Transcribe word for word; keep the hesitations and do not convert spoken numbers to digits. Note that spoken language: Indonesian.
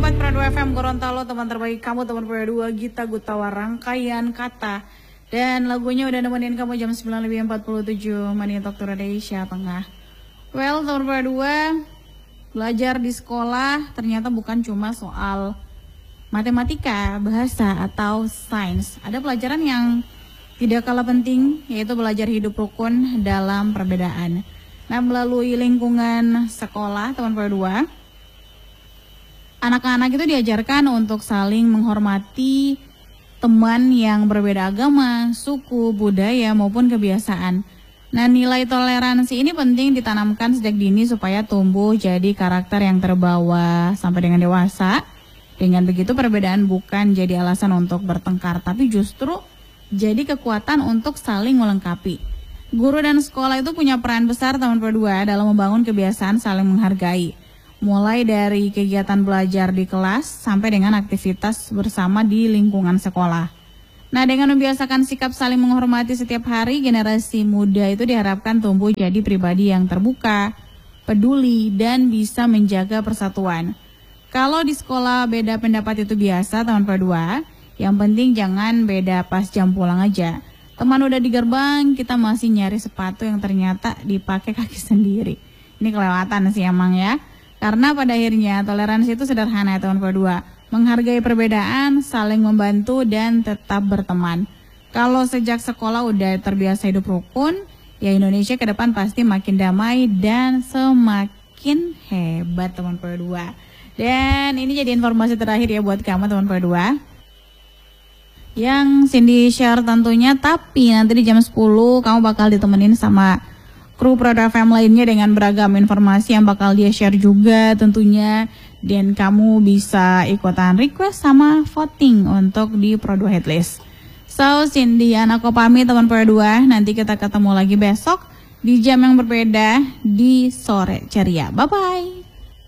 empat Pro dua F M Gorontalo, teman terbaik kamu, teman Pro dua Gita Gutawa, rangkaian kata. Dan lagunya udah nemenin kamu jam sembilan lebih empat puluh tujuh menit waktu Indonesia Tengah. Well, teman Pro dua, belajar di sekolah ternyata bukan cuma soal matematika, bahasa, atau sains. Ada pelajaran yang tidak kalah penting, yaitu belajar hidup rukun dalam perbedaan. Nah, melalui lingkungan sekolah, teman Pro dua, anak-anak itu diajarkan untuk saling menghormati teman yang berbeda agama, suku, budaya, maupun kebiasaan. Nah, nilai toleransi ini penting ditanamkan sejak dini supaya tumbuh jadi karakter yang terbawa sampai dengan dewasa. Dengan begitu perbedaan bukan jadi alasan untuk bertengkar, tapi justru jadi kekuatan untuk saling melengkapi. Guru dan sekolah itu punya peran besar, teman Pro dua, dalam membangun kebiasaan saling menghargai. Mulai dari kegiatan belajar di kelas sampai dengan aktivitas bersama di lingkungan sekolah. Nah, dengan membiasakan sikap saling menghormati setiap hari, generasi muda itu diharapkan tumbuh jadi pribadi yang terbuka, peduli, dan bisa menjaga persatuan. Kalau di sekolah beda pendapat itu biasa, teman Pro dua, yang penting jangan beda pas jam pulang aja. Teman udah di gerbang, kita masih nyari sepatu yang ternyata dipakai kaki sendiri. Ini kelewatan sih emang ya. Karena pada akhirnya toleransi itu sederhana ya teman Pro dua. Menghargai perbedaan, saling membantu, dan tetap berteman. Kalau sejak sekolah udah terbiasa hidup rukun, ya Indonesia ke depan pasti makin damai dan semakin hebat teman Pro dua. Dan ini jadi informasi terakhir ya buat kamu teman Pro dua. Yang Cindy share tentunya, tapi nanti di jam sepuluh kamu bakal ditemenin sama kru Pro dua F M lainnya dengan beragam informasi yang bakal dia share juga tentunya. Dan kamu bisa ikutan request sama voting untuk di Pro dua Hitlist. So, Cindy aku pamit teman Pro dua. Nanti kita ketemu lagi besok di jam yang berbeda di sore ceria. Bye-bye.